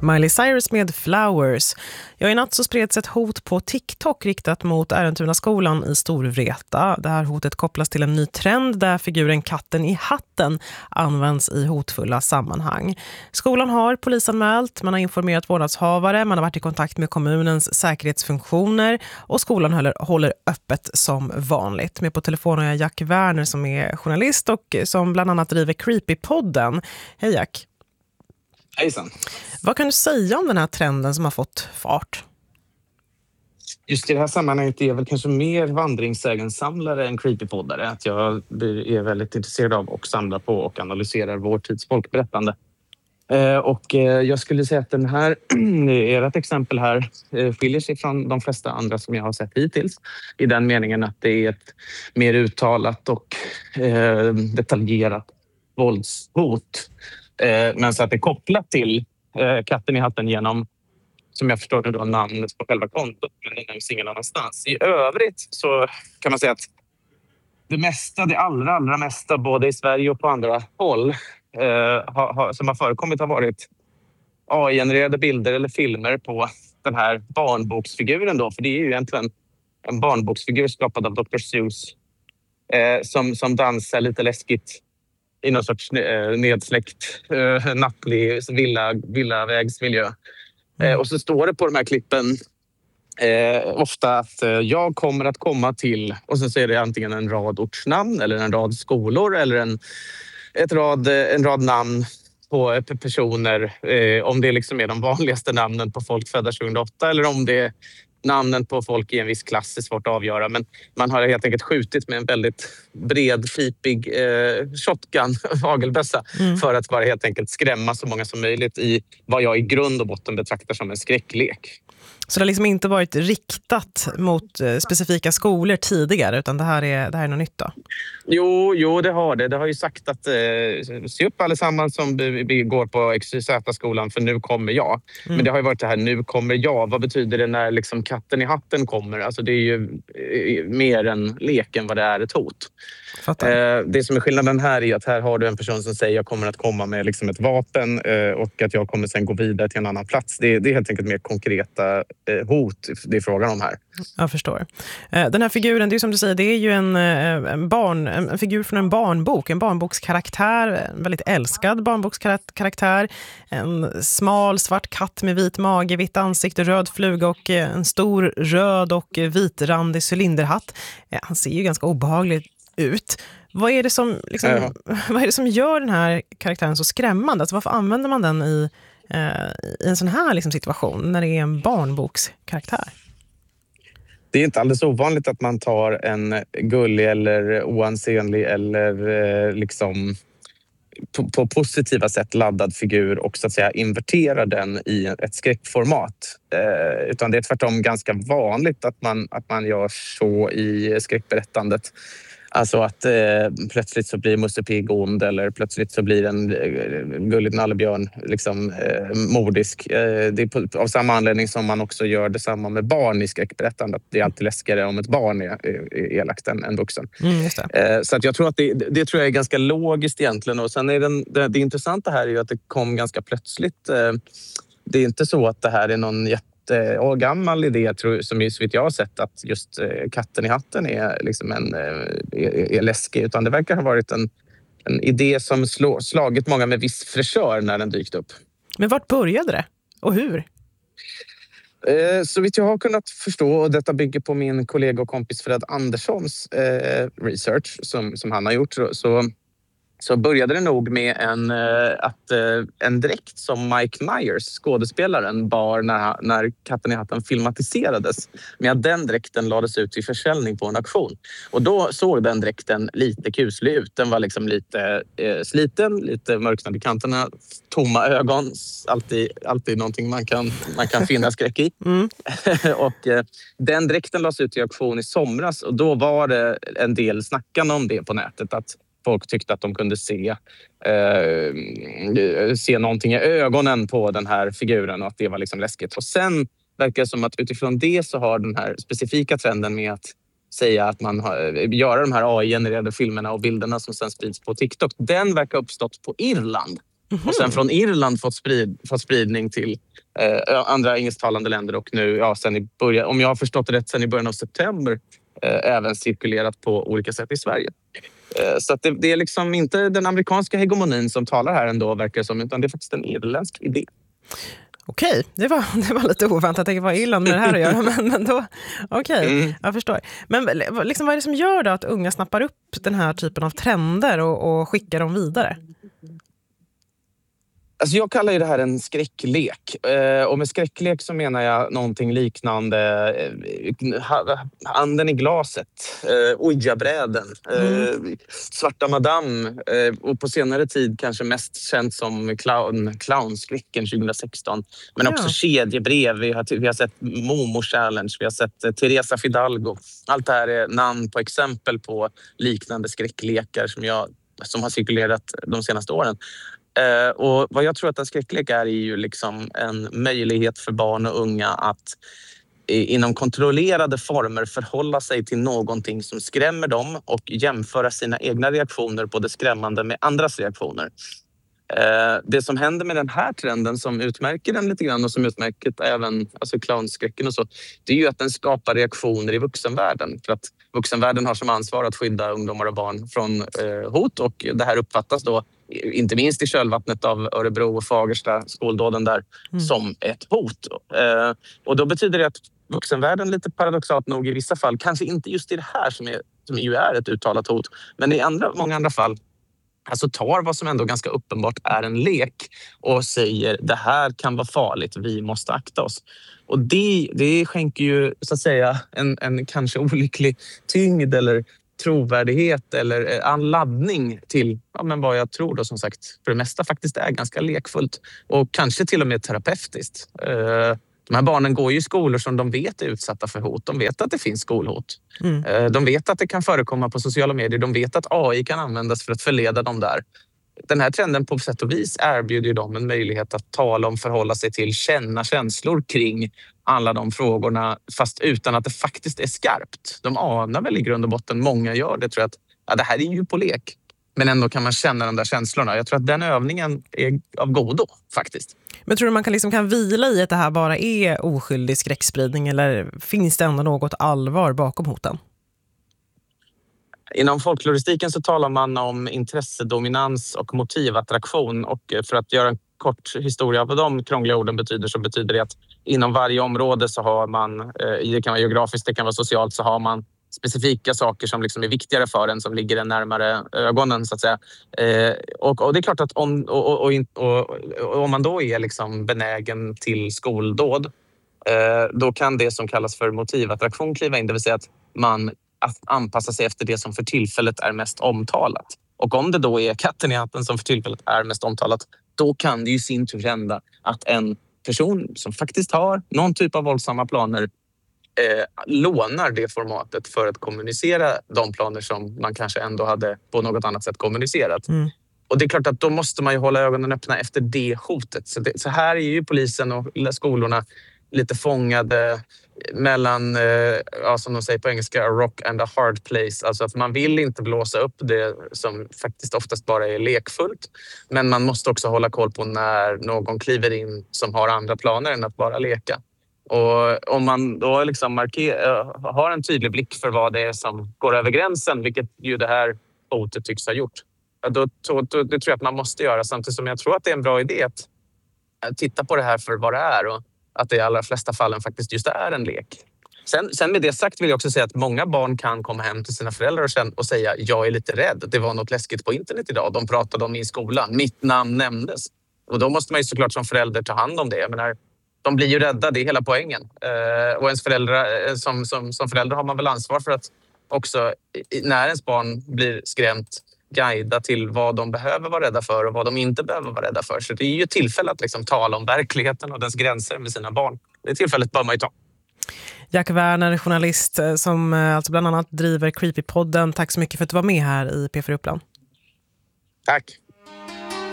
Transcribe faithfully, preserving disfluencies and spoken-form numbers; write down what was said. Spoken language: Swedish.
Miley Cyrus med Flowers. Ja, i natt så spreds ett hot på TikTok riktat mot Ärentuna-skolan i Storvreta. Det här hotet kopplas till en ny trend där figuren katten i hatten används i hotfulla sammanhang. Skolan har polisanmält, man har informerat vårdnadshavare, man har varit i kontakt med kommunens säkerhetsfunktioner och skolan håller, håller öppet som vanligt. Med på telefon har jag Jack Werner som är journalist och som bland annat driver Creepypodden. Hej Jack! Hejsan. Vad kan du säga om den här trenden som har fått fart? Just i det här sammanhanget är jag väl kanske mer vandringssägensamlare än creepypoddare. Att jag är väldigt intresserad av och samlar på och analyserar vår tids folkberättande. Och jag skulle säga att den här, ert exempel här skiljer sig från de flesta andra som jag har sett hittills. I den meningen att det är ett mer uttalat och detaljerat våldshot. Men så att det är kopplat till katten i hatten genom, som jag förstår det då, namnet på själva kontot, men det nämns ingen annanstans. I övrigt så kan man säga att det mesta, det allra, allra mesta, både i Sverige och på andra håll eh, ha, ha, som har förekommit har varit A I-genererade bilder eller filmer på den här barnboksfiguren då, för det är ju egentligen en barnboksfigur skapad av doktor Seuss eh, som, som dansar lite läskigt i någon sorts eh, nedsläckt, eh, nattlig villa, villavägsmiljö. Mm. Eh, och så står det på de här klippen eh, ofta att eh, jag kommer att komma till, och sen så är det antingen en rad ortsnamn eller en rad skolor eller en, ett rad, en rad namn på personer. Eh, om det liksom är de vanligaste namnen på folk födda tjugohundraåtta eller om det är namnen på folk i en viss klass, är svårt att avgöra. Men man har helt enkelt skjutit med en väldigt bred, pipig eh, shotgun, hagelbössa, mm. för att bara helt enkelt skrämma så många som möjligt i vad jag i grund och botten betraktar som en skräcklek. Så det har liksom inte varit riktat mot eh, specifika skolor tidigare, utan det här är, det här är något nytt då? Jo, jo, det har det. Det har ju sagt att eh, se upp allesammans som vi går på X Y Z-skolan för nu kommer jag. Mm. Men det har ju varit det här, nu kommer jag. Vad betyder det när liksom katten i hatten kommer? Alltså det är ju eh, mer en lek än vad det är ett hot. Eh, det som är skillnaden här är att här har du en person som säger jag kommer att komma med liksom ett vapen eh, och att jag kommer sen gå vidare till en annan plats. Det, det är helt enkelt mer konkreta eh, hot det är frågan om här. Jag förstår. Eh, den här figuren, det är som du säger, det är ju en, eh, en, barn, en figur från en barnbok. En barnbokskaraktär, en väldigt älskad barnbokskaraktär. En smal svart katt med vit mage, vitt ansikte, röd fluga och eh, en stor röd och vitrandig cylinderhatt. Eh, han ser ju ganska obehaglig ut. Vad är det som liksom, ja. vad är det som gör den här karaktären så skrämmande? Alltså varför använder man den i, eh, i en sån här liksom, situation när det är en barnbokskaraktär? Det är inte alldeles ovanligt att man tar en gullig eller oansenlig eller eh, liksom på, på positiva sätt laddad figur och så att säga inverterar den i ett skräckformat. Eh, utan det är tvärtom ganska vanligt att man, att man gör så i skräckberättandet. Alltså att eh, plötsligt så blir Musse Pigg ond eller plötsligt så blir en eh, gullig nallebjörn liksom eh, mordisk. Eh, det är på, av samma anledning som man också gör detsamma med barn i skräckberättandet. Det är alltid läskigare om ett barn är, är, är elakt än en vuxen. Mm, just det. Eh, så att jag tror att det, det tror jag är ganska logiskt egentligen. Och sen är den, det, det intressanta här är ju att det kom ganska plötsligt. Eh, det är inte så att det här är någon jätte och gammal idé, tror, som är så vitt jag har sett, att just eh, katten i hatten är, liksom en, eh, är, är läskig, utan det verkar ha varit en, en idé som slå, slagit många med viss fräschör när den dykt upp. Men vart började det? Och hur? Eh, så vitt jag har kunnat förstå, och detta bygger på min kollega och kompis Fred Anderssons eh, research som, som han har gjort, så så började det nog med en, att, en dräkt som Mike Myers, skådespelaren, bar när, när Katten i hatten filmatiserades. Men att den dräkten lades ut till försäljning på en auktion. Och då såg den dräkten lite kuslig ut. Den var liksom lite eh, sliten, lite mörknad i kanterna, tomma ögon. Alltid, alltid någonting man kan, man kan finna skräck i. Mm. och eh, den dräkten lades ut till auktion i somras och då var det en del snackande om det på nätet, att folk tyckte att de kunde se, eh, se någonting i ögonen på den här figuren och att det var liksom läskigt. Och sen verkar det som att utifrån det så har den här specifika trenden med att säga att man har, göra de här A I-genererade filmerna och bilderna som sen sprids på TikTok, den verkar ha uppstått på Irland. Mm-hmm. Och sen från Irland fått, sprid, fått spridning till eh, andra engelsktalande länder och nu, ja, sen i början, om jag har förstått det rätt, sen i början av september eh, även cirkulerat på olika sätt i Sverige. Eh, så att det, det är liksom inte den amerikanska hegemonin som talar här ändå, verkar det som, utan det är faktiskt en irländsk idé. Okej, det var, det var lite oväntat. Jag tänker, vad Irland med det här att göra? Men, men då, okej, mm. jag förstår. Men liksom, vad är det som gör då att unga snappar upp den här typen av trender och, och skickar dem vidare? Alltså jag kallar ju det här en skräcklek. Eh, och med skräcklek så menar jag någonting liknande eh, anden i glaset, eh, Ouija-bräden, eh, mm. Svarta Madame eh, och på senare tid kanske mest känt som clown, clownskräcken tjugo sexton. Men också ja. kedjebrev, vi har, vi har sett Momo Challenge, vi har sett eh, Teresa Fidalgo. Allt det här är namn på exempel på liknande skräcklekar som, jag, som har cirkulerat de senaste åren. Uh, och vad jag tror att en skräcklek är, är ju liksom en möjlighet för barn och unga att i, inom kontrollerade former förhålla sig till någonting som skrämmer dem och jämföra sina egna reaktioner på det skrämmande med andras reaktioner. Uh, det som händer med den här trenden som utmärker den lite grann och som utmärker även alltså clownskräcken och så, det är ju att den skapar reaktioner i vuxenvärlden. För att vuxenvärlden har som ansvar att skydda ungdomar och barn från uh, hot, och det här uppfattas då inte minst i kölvattnet av Örebro och Fagersta, skoldåden där, mm. som ett hot. Eh, och då betyder det att vuxenvärlden lite paradoxalt nog i vissa fall, kanske inte just i det här som, är, som ju är ett uttalat hot, men i andra, många andra fall alltså tar vad som ändå ganska uppenbart är en lek och säger det här kan vara farligt, vi måste akta oss. Och det, det skänker ju så att säga en, en kanske olycklig tyngd eller trovärdighet eller en laddning till ja, men vad jag tror då som sagt för det mesta faktiskt är ganska lekfullt och kanske till och med terapeutiskt. De här barnen går ju i skolor som de vet är utsatta för hot. De vet att det finns skolhot. Mm. De vet att det kan förekomma på sociala medier. De vet att A I kan användas för att förleda dem där. Den här trenden på sätt och vis erbjuder dem en möjlighet att tala om, förhålla sig till, känna känslor kring alla de frågorna fast utan att det faktiskt är skarpt. De anar väl i grund och botten, många gör det, tror jag, att ja, det här är ju på lek. Men ändå kan man känna de där känslorna. Jag tror att den övningen är av godo faktiskt. Men tror du man kan, liksom, kan vila i att det här bara är oskyldig skräckspridning eller finns det ändå något allvar bakom hoten? Inom folkloristiken så talar man om intressedominans och motivattraktion, och för att göra en kort historia av vad de krångliga orden betyder så betyder det att inom varje område så har man, det kan vara geografiskt, det kan vara socialt, så har man specifika saker som liksom är viktigare för en, som ligger en närmare ögonen så att säga. Eh, och, och det är klart att om, och, och, och, och, om man då är liksom benägen till skoldåd, eh, då kan det som kallas för motivattraktion kliva in, det vill säga att man att anpassa sig efter det som för tillfället är mest omtalat. Och om det då är katten i hatten som för tillfället är mest omtalat, då kan det ju sin tur hända att en person som faktiskt har någon typ av våldsamma planer eh, lånar det formatet för att kommunicera de planer som man kanske ändå hade på något annat sätt kommunicerat. Mm. Och det är klart att då måste man ju hålla ögonen öppna efter det hotet. Så, det, så här är ju polisen och skolorna lite fångade mellan, eh, ja, som de säger på engelska, a rock and a hard place. Alltså att man vill inte blåsa upp det som faktiskt oftast bara är lekfullt. Men man måste också hålla koll på när någon kliver in som har andra planer än att bara leka. Och om man då liksom marker- har en tydlig blick för vad det är som går över gränsen, vilket ju det här hotet tycks ha gjort, då, då, då, det tror jag att man måste göra, samtidigt som jag tror att det är en bra idé att titta på det här för vad det är och att det i allra flesta fallen faktiskt just är en lek. Sen, sen med det sagt vill jag också säga att många barn kan komma hem till sina föräldrar och, känna, och säga jag är lite rädd. Det var något läskigt på internet idag. De pratade om min skola. Mitt namn nämndes. Och då måste man ju såklart som förälder ta hand om det. Jag menar, de blir ju rädda, det är hela poängen. Eh, och ens föräldrar, som, som, som förälder har man väl ansvar för att också när ens barn blir skrämt guida till vad de behöver vara rädda för och vad de inte behöver vara rädda för. Så det är ju tillfälle att liksom tala om verkligheten och dess gränser med sina barn. Det tillfället bör man ju ta. Jack Werner, journalist som alltså bland annat driver Creepypodden. Tack så mycket för att du var med här i P fyra Uppland. Tack.